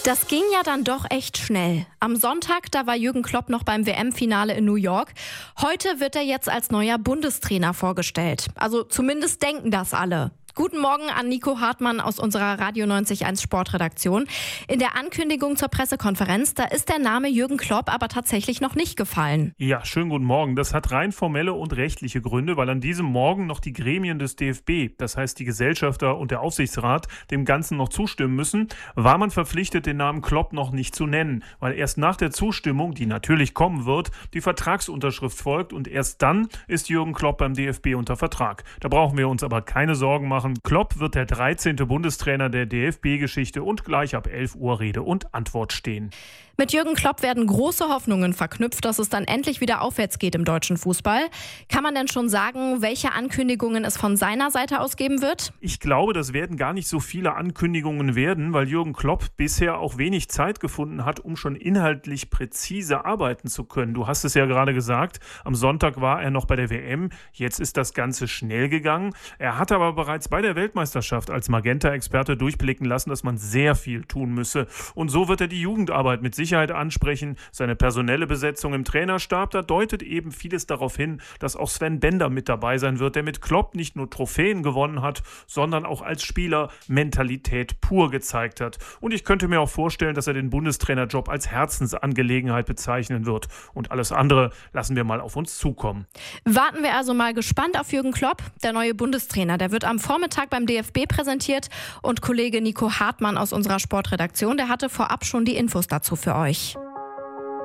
Das ging ja dann doch echt schnell. Am Sonntag, da war Jürgen Klopp noch beim WM-Finale in New York. Heute wird er jetzt als neuer Bundestrainer vorgestellt. Also zumindest denken das alle. Guten Morgen an Nico Hartmann aus unserer Radio 90.1 Sportredaktion. In der Ankündigung zur Pressekonferenz, da ist der Name Jürgen Klopp aber tatsächlich noch nicht gefallen. Ja, schönen guten Morgen. Das hat rein formelle und rechtliche Gründe, weil an diesem Morgen noch die Gremien des DFB, das heißt die Gesellschafter und der Aufsichtsrat, dem Ganzen noch zustimmen müssen, war man verpflichtet, den Namen Klopp noch nicht zu nennen, weil erst nach der Zustimmung, die natürlich kommen wird, die Vertragsunterschrift folgt und erst dann ist Jürgen Klopp beim DFB unter Vertrag. Da brauchen wir uns aber keine Sorgen machen. Klopp wird der 13. Bundestrainer der DFB-Geschichte und gleich ab 11 Uhr Rede und Antwort stehen. Mit Jürgen Klopp werden große Hoffnungen verknüpft, dass es dann endlich wieder aufwärts geht im deutschen Fußball. Kann man denn schon sagen, welche Ankündigungen es von seiner Seite aus geben wird? Ich glaube, das werden gar nicht so viele Ankündigungen werden, weil Jürgen Klopp bisher auch wenig Zeit gefunden hat, um schon inhaltlich präzise arbeiten zu können. Du hast es ja gerade gesagt, am Sonntag war er noch bei der WM, jetzt ist das Ganze schnell gegangen. Er hat aber bereits bei der Weltmeisterschaft als Magenta-Experte durchblicken lassen, dass man sehr viel tun müsse. Und so wird er die Jugendarbeit mit Sicherheit ansprechen. Seine personelle Besetzung im Trainerstab, da deutet eben vieles darauf hin, dass auch Sven Bender mit dabei sein wird, der mit Klopp nicht nur Trophäen gewonnen hat, sondern auch als Spieler Mentalität pur gezeigt hat. Und ich könnte mir auch vorstellen, dass er den Bundestrainerjob als Herzensangelegenheit bezeichnen wird. Und alles andere lassen wir mal auf uns zukommen. Warten wir also mal gespannt auf Jürgen Klopp, der neue Bundestrainer. Der wird am Vormittag beim DFB präsentiert und Kollege Nico Hartmann aus unserer Sportredaktion, der hatte vorab schon die Infos dazu für euch.